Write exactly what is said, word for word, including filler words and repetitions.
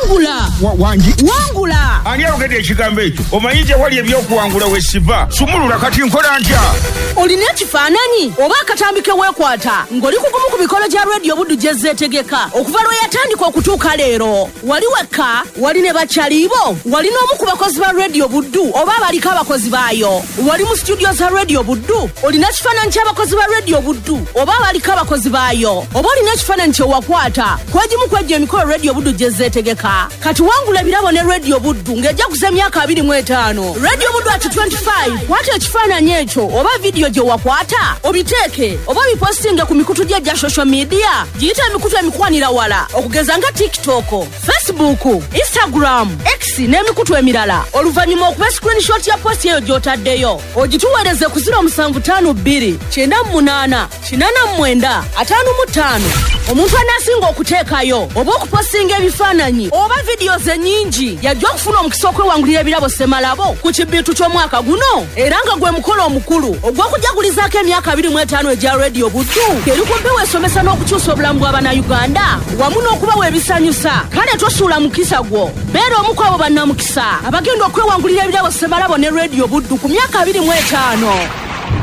wangula wangi wangula ani ogede ekigambo ekyo omanyije wali ebyokuwangula wesiva sumulula kati nkola ntya olina ekifaananyi oba akatambike weekwata ng'oli kugumu ku mikolo gya radio buddu gye zeetegeka okuva lwe yatandika okutuuka leero wali wekka wali ne bakyaliibo wali n'omu ku bakozi ba radio buddu oba abaliko abakozi baayo wali mu studio za radio buddu olina kifaananyi ky'abakozi ba radio buddu oba abaliko abakozi baayo oba olina ekifaananyi kyewakwata kwegimu kwejja emikolo radio buddu gye zeetegeka kati wangula ebirabo ne radio buddu ng'ejja kuza emyaka abiri mu etaano radio buddu ati twenty-five kwata ekifaananyi ekyo oba vidiyo gye wakwata obiteeke oba bipostinge ku mikutu gye gya social media giyita emikutu emikwanira wala okugeza nga tiktok facebook instagram x n'emikutu emirala oluvannyuma okuba screenshot ya post eyo gy'otaddeyo ogituweereze ku zero seven five two nine eight eight nine five ttaano omuntu anaasinga okuteekayo oba okupostinga ebifaananyi oba videos ennyingi yajja okufuna omukisa okwewangulira ebirabo Semalabo ku kibiitu ky'omwaka guno era nga gwe mukolo omukulu ogw'okujagulizaako emyaka abiri mu etaano egya radio buddu eri ku mpewo esomesa n'okukyusa obulamu bw'Abannayuganda wamu n'okubawa ebisanyusa kale tosuula mukisa gwo beera omu ku abo bannamukisa abagenda okwewangulira ebirabo Semalabo ne radio buddu ku myaka abiri mu etaano.